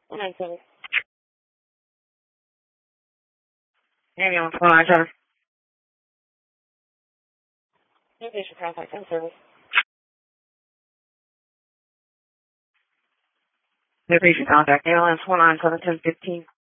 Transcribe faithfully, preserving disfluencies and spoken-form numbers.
nine seven. Ambulance one nine seven. Inpatient contact in service. Inpatient contact ambulance one nine seven ten fifteen.